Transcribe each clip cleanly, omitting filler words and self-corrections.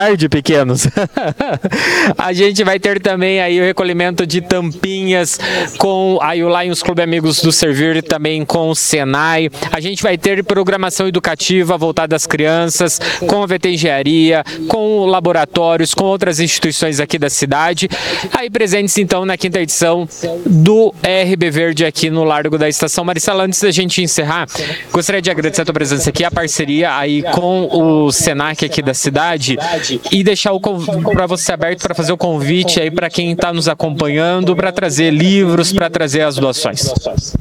tarde, pequenos. A gente vai ter também aí o recolhimento de tampinhas com aí o Lions Clube Amigos do Servir, também com o Senai. A gente vai ter programação educativa voltada às crianças, com a VT Engenharia, com laboratórios, com outras instituições aqui da cidade. Aí presentes então na quinta edição do RB Verde aqui no Largo da Estação. Maricela, antes da gente encerrar, gostaria de agradecer a tua presença aqui, a parceria aí com o Senac aqui da cidade, e deixar para você aberto para fazer o convite aí para quem está nos acompanhando, para trazer livros, para trazer as doações.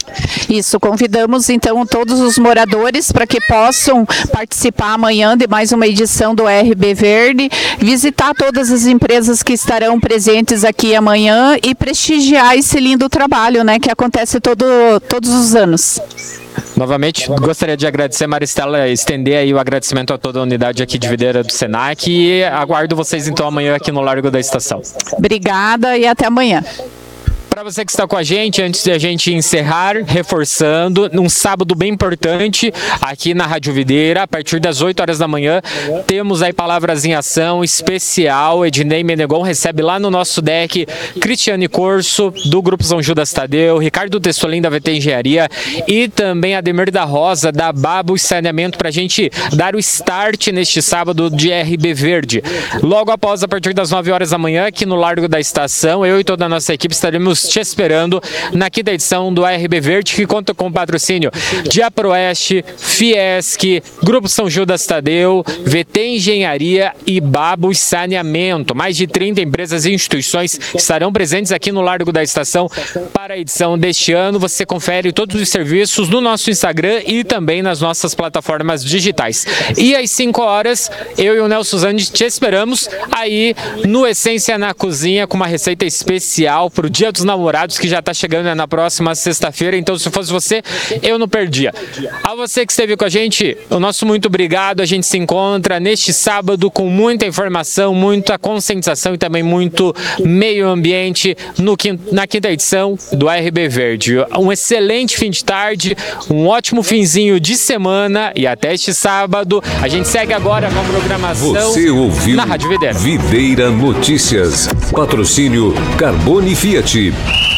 Isso, convidamos então todos os moradores para que possam participar amanhã de mais uma edição do RB Verde, visitar todas as empresas que estarão presentes aqui amanhã e prestigiar esse lindo trabalho, né, que acontece todos os anos. Novamente, gostaria de agradecer, Maristela, estender aí o agradecimento a toda a unidade aqui de Videira do Senac, e aguardo vocês então amanhã aqui no Largo da Estação. Obrigada e até amanhã. Para você que está com a gente, antes de a gente encerrar, reforçando, num sábado bem importante aqui na Rádio Videira, a partir das 8 horas da manhã, temos aí Palavras em Ação especial. Ednei Menegon recebe lá no nosso deck Cristiane Corso, do Grupo São Judas Tadeu, Ricardo Testolin, da VT Engenharia, e também Ademir da Rosa, da Babo Saneamento, para a gente dar o start neste sábado de RB Verde. Logo após, a partir das 9 horas da manhã, aqui no Largo da Estação, eu e toda a nossa equipe estaremos te esperando na quinta edição do RB Verde, que conta com o patrocínio de Aproeste, Fiesc, Grupo São Judas Tadeu, VT Engenharia e Babo Saneamento. Mais de 30 empresas e instituições estarão presentes aqui no Largo da Estação para a edição deste ano. Você confere todos os serviços no nosso Instagram e também nas nossas plataformas digitais. E às 5 horas, eu e o Nelson Zandi te esperamos aí no Essência na Cozinha, com uma receita especial para o Dia dos Namorados, que já está chegando na próxima sexta-feira. Então, se fosse você, eu não perdia. A você que esteve com a gente, o nosso muito obrigado. A gente se encontra neste sábado com muita informação, muita conscientização e também muito meio ambiente na quinta edição do RB Verde. Um excelente fim de tarde, um ótimo finzinho de semana, e até este sábado. A gente segue agora com a programação. Você ouviu na Rádio Videira. Videira Notícias. Patrocínio Carbone Fiat.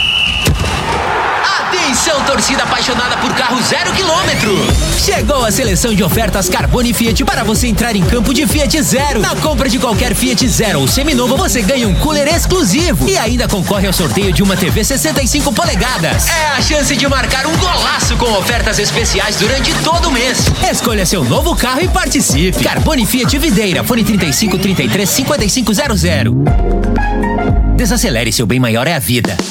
Atenção, torcida apaixonada por carro 0 km. Chegou a seleção de ofertas Carbone Fiat para você entrar em campo de Fiat Zero. Na compra de qualquer Fiat Zero ou seminovo, você ganha um cooler exclusivo e ainda concorre ao sorteio de uma TV 65 polegadas. É a chance de marcar um golaço com ofertas especiais durante todo o mês. Escolha seu novo carro e participe. Carbone Fiat Videira, fone 35 33 5500. Desacelere, seu bem maior é a vida.